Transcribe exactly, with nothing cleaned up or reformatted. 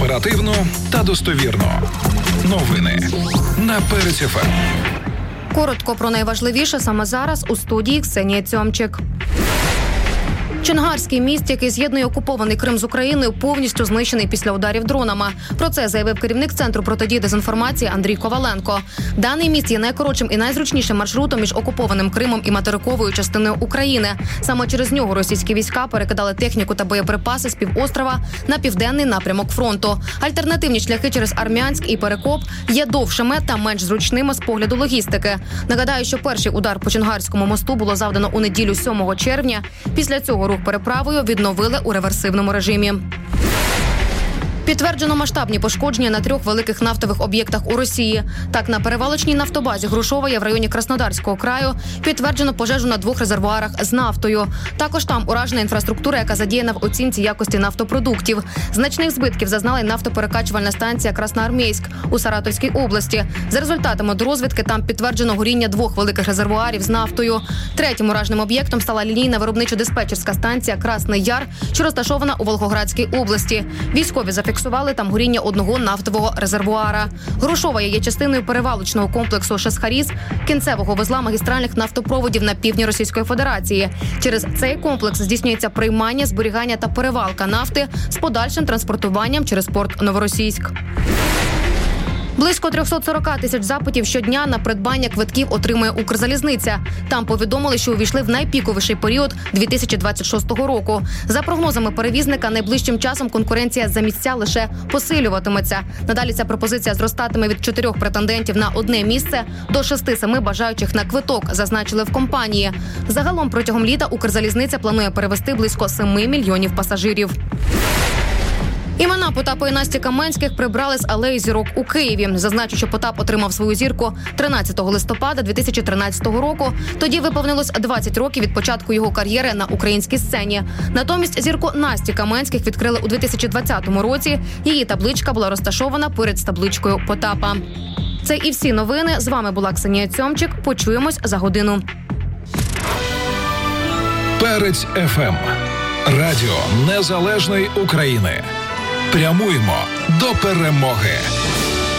Оперативно та достовірно. Новини на Перець еф ем. Коротко про найважливіше саме зараз у студії Ксенія Цьомчик. Чонгарський міст, який з'єднує окупований Крим з Україною, повністю знищений після ударів дронами. Про це заявив керівник Центру протидії дезінформації Андрій Коваленко. Даний міст є найкоротшим і найзручнішим маршрутом між окупованим Кримом і материковою частиною України. Саме через нього російські війська перекидали техніку та боєприпаси з півострова на південний напрямок фронту. Альтернативні шляхи через Армянськ і Перекоп є довшими та менш зручними з погляду логістики. Нагадаю, що перший удар по Чонгарському мосту було завдано у неділю сьомого червня. Після цього рух переправою відновили у реверсивному режимі. Підтверджено масштабні пошкодження на трьох великих нафтових об'єктах у Росії. Так, на перевалочній нафтобазі Грушової в районі Краснодарського краю підтверджено пожежу на двох резервуарах з нафтою. Також там уражена інфраструктура, яка задіяна в оцінці якості нафтопродуктів. Значних збитків зазнала й нафтоперекачувальна станція Красноармійськ у Саратовській області. За результатами дорозвідки там підтверджено горіння двох великих резервуарів з нафтою. Третім ураженим об'єктом стала лінійна виробничо-диспетчерська станція Красний Яр, що розташована у Волгоградській області. Військові зафіксували там горіння одного нафтового резервуара. Грушова є частиною перевалочного комплексу Шесхаріз, кінцевого вузла магістральних нафтопроводів на півдні Російської Федерації. Через цей комплекс здійснюється приймання, зберігання та перевалка нафти з подальшим транспортуванням через порт Новоросійськ. Близько триста сорок тисяч запитів щодня на придбання квитків отримує Укрзалізниця. Там повідомили, що увійшли в найпіковіший період дві тисячі двадцять шостого року. За прогнозами перевізника, найближчим часом конкуренція за місця лише посилюватиметься. Надалі ця пропозиція зростатиме від чотирьох претендентів на одне місце до шести-семи бажаючих на квиток, зазначили в компанії. Загалом протягом літа Укрзалізниця планує перевезти близько семи мільйонів пасажирів. Імена Потапа і Насті Каменських прибрали з алеї зірок у Києві. Зазначу, що Потап отримав свою зірку тринадцятого листопада дві тисячі тринадцятого року. Тоді виповнилось двадцять років від початку його кар'єри на українській сцені. Натомість зірку Насті Каменських відкрили у дві тисячі двадцятому році. Її табличка була розташована поряд з табличкою Потапа. Це і всі новини. З вами була Ксенія Цьомчик. Почуємось за годину. Перець еф ем. Радіо Незалежної України. Прямуємо до перемоги.